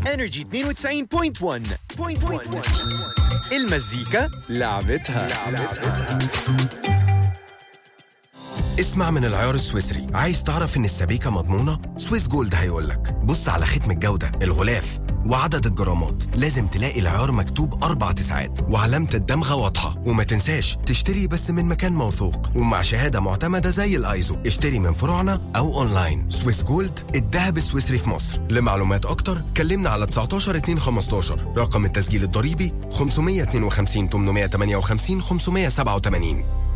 انرجي 92.1. المزيكا لعبتها. اسمع من العيار السويسري. عايز تعرف ان السبيكة مضمونة؟ سويس جولد هيقولك. بص على ختم الجودة، الغلاف وعدد الجرامات. لازم تلاقي العيار مكتوب 4 تسعات وعلامة الدمغة واضحة. وما تنساش تشتري بس من مكان موثوق ومع شهادة معتمدة زي الايزو. اشتري من فروعنا او اونلاين. سويس جولد، الذهب السويسري في مصر. لمعلومات اكتر كلمنا على 19 2 15. رقم التسجيل الضريبي 552 858 587.